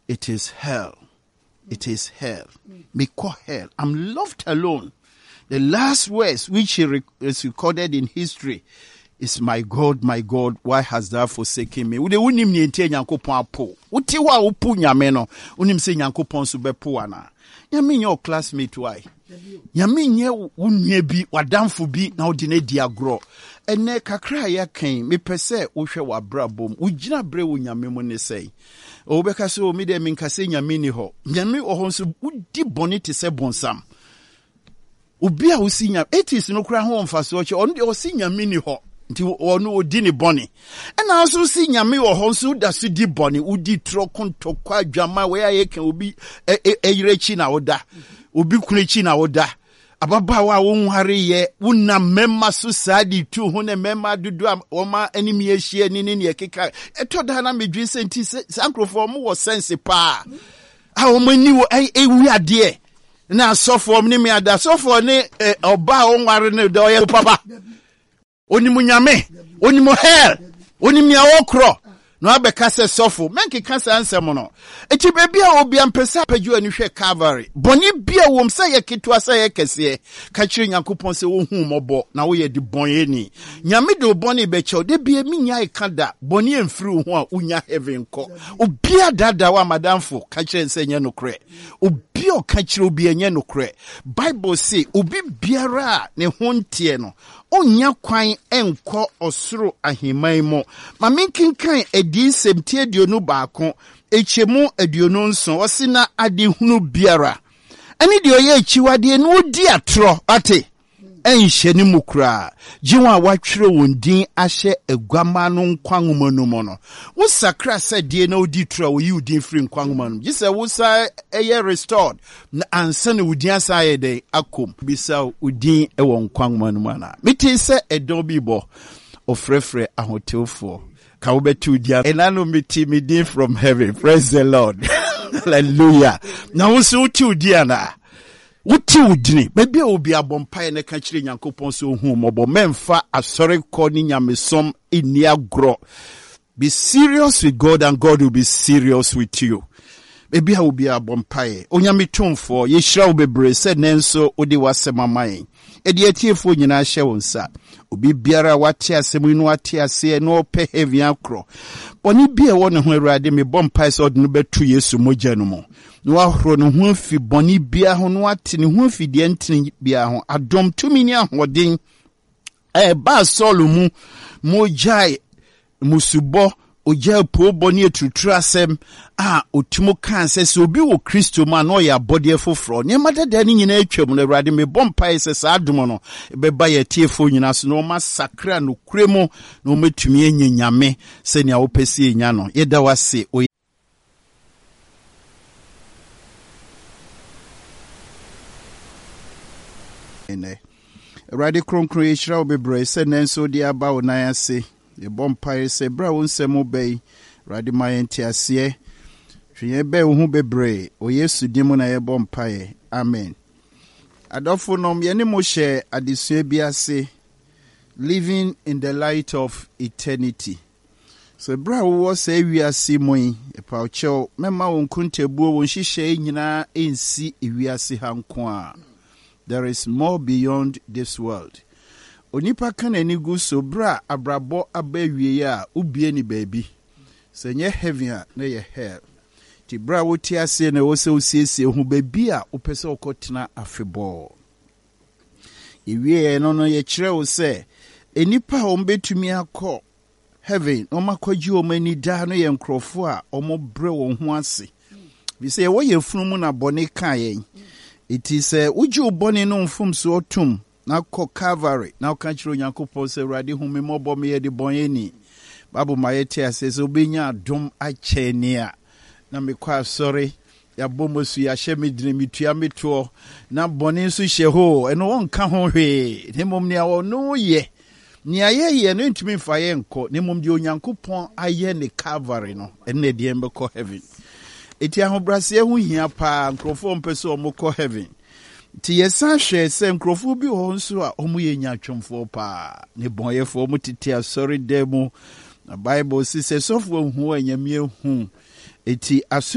it is hell. It is hell. Me call hell. I'm left alone. The last words which is recorded in history is, my God, why hast thou forsaken me? Ude unim ni ente Nyankopon apo. Uti wa upu nyame no. Unim se Nyankopon so bepo ana. Nyame nye o classmate why? Nyame nye unye bi, wadamfo bi, na udine diagro. Ene kakra ya ken, me pese uhwe wa brabom. Ujina bre u nyame mo ne sei. Obeka so mi de minkase nyame ni ho. Nyame ohon so udi boni te se bonsam. Ubia usi nyame. Etis no kura ho mfaso oche. Ondi osi nyame ni ho. Nti onu odi ni boni. Ena aso si nyame ohon so da so di boni. Udi trokon tokwa adwama we ayeken obi eyirechi na oda. Obi kunechi na oda. Ababawa wonhare ye wona memma so sadi tu ho ne memma dudu oma anim ye hie ni ekeka etoda na medwi senti sankrofo mo wo sense pa a omani wo ewi ade na sofo ni me ada sofo ni oba wonhare ne do ye papa onimu nyame onimu hell onimu ya okro no abeka se sofo menke kasa ansem no eti bebia obi ampesa paju ani hwe Calvary boni bia wom se ye ketwa se ye kese ka kire Nyankopon se wo hu mobo na wo ye di bonye ni nyame de boni be che de bia minya ikada boni emfiri ho a unya heaven ko obi dada wa madamfo ka kire se nye no kre obi o ka kire obi nye no kre Bible say obi biara ne ho ntie no onya kwan enko osoro ahiman mo ma menkenkan edi semtie aduonu baako echemu aduonu nso osina ade hunu biara ani de oye echiwade no odi atro ate enhye ni mukura jiwa watwere wondin ahye agwama no nkwanwoma no mo no wo sakra se de na odi tro wo yi udin free nkwanwoma no gise wo sa eye restored na ansa na udin asa ye de akom bisa udin e wo nkwanwoma no mana meti se edon bibo ofrefre ahotewfo ka wo betu dia enano meti midin from heaven. Praise the Lord. Hallelujah. Na wo se uti udia na Uti udini, bebia obi abompa ne ka kire Nyankopon so hu mobo memfa asore ko ni nyamesom eni agro. Be serious with God and God will be serious with you. Bebia obi abompa onyametomfo ye hira obebre se nenso odi wasemamaye. Edi etiefo nyina hye wonsa. Obi biara wate asemu no wate ase no pe heavy akro. Boni bia wo ne ho Awurade me bompa se odi no betu Yesu mogya no mo. No ahro no ho fi boni bia ho no ate ne ho fi de ntini bia ho adom tumi ni ahoden ba solo mu mojai musubo oja po boni etutru asem otumo kan se obi wo Kristo ma no ya body foforo ne madada ni nyina atwam no Awurade me bompa se sa adom no beba ye tiefo nyina so no masakra no kuremo no metumi enyanyame se ne awopesi enya no yeda wase Awurade kronkron ye hira obebre se nenso de aba wo nan ase ye bompa se bra wo nsemo bei Awurade ma yenti ase hwe be wo hu bebre o Yesu dimu na ye bompa ye amen. Adofo nom ye ne mo hye adesua bi ase living in the light of eternity. So bra wo se wiase moyi e pa ocho mema wo nkuntebuo wo nhihye nyina ensi ewiase hanko a. There is more beyond this world. Onipa kan anigu so bra abrabo abawie a ubie ni baby. Senye heaven a na ye hell. Ti bra wo ti ase na wo se osiesie hu baby a opese okotena afebo. Iwie no ye kire wo se enipa o mbetumi akọ heaven no makwaji o mani da no ye nkrofo a omo bre wo ho ase. Bi se wo ye funu mu na bone kan yen. It is uju boni no mfum so otum na ko Calvary na ka kiro Nyankopon se Awurade hu me mobo me ye de bonye ni babu mayete asese obenya adom ache ni a na me kwa sorry ya bomosu ya hye medine mitua meto na boni so hye ho eno won ka ho hwe ne mom ne awo no ye ni aye no ntumi fa ye nko ne mom de Onyankopon aye ne Calvary no ene de embeko heaven. Eti ahobrase hu hia pa nkrofo mpeso omoko heaven. Ti yesa hwe se nkrofo bi ho nso a omu ye nyatwomfo pa ne bonyefo mu titi asori demu na Bible si se sofo hu anyamie hu eti